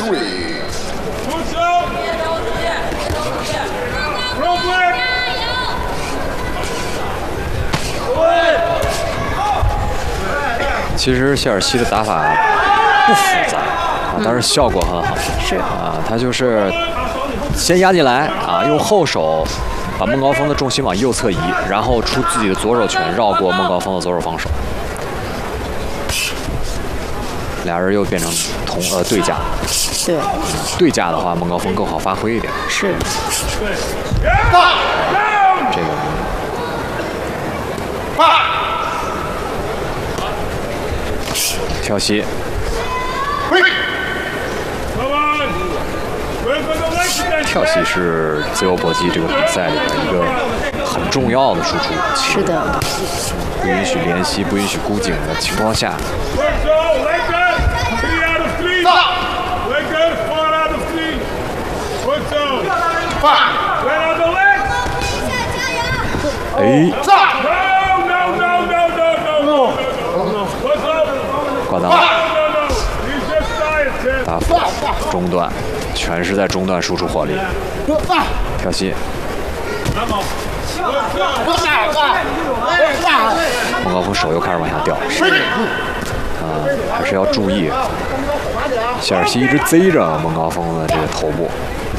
three. 其实谢尔西的打法不复杂但是效果很好。 是他就是先压进来用后手把孟高峰的重心往右侧移，然后出自己的左手拳绕过孟高峰的左手防守。俩人又变成对架。 对， 对架的话，孟高峰更好发挥一点。 是。 这个。跳膝。跳膝是自由搏击这个比赛里的一个很重要的输出。 是的。 不允许连膝，不允许箍颈的情况下。挂档，打法中段，全是在中段输出火力。跳膝。孟高峰手又开始往下掉，还是要注意。谢尔西一直贼着孟高峰的这个头部。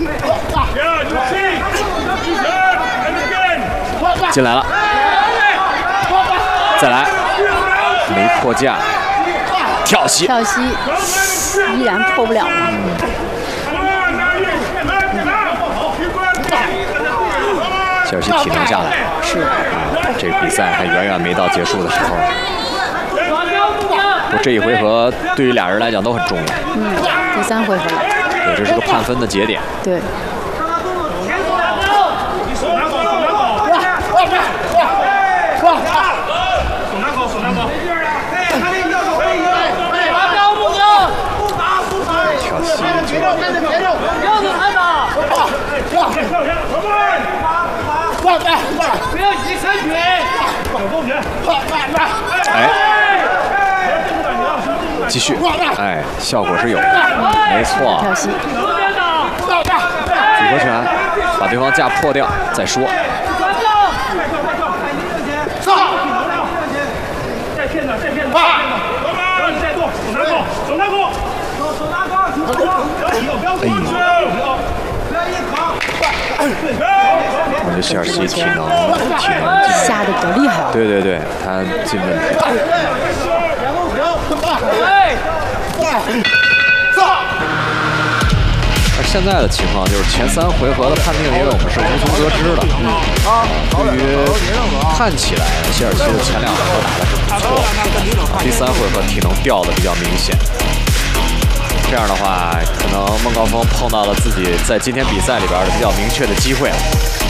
进来了，再来，没破架，跳膝， 依然破不了了。 谢尔西体能下来， 是， 这个比赛还远远没到结束的时候。不过这一回合对于俩人来讲都很重要。 第3回合了。 对，这是个判分的节点。 对。 跳膝。 不要急伸拳， 继续，效果是有的，没错。 跳膝， 组合拳，把对方架破掉再说。 再骗他，再做，手拿钩。 我觉得谢尔西体能下的可厉害了。 对，他进问题。而现在的情况就是前3回合的判定，因为我们是无从得知的。对于看起来谢尔西的前2回合打的是不错，第3回合体能掉的比较明显。这样的话，可能孟高峰碰到了自己在今天比赛里边的比较明确的机会了。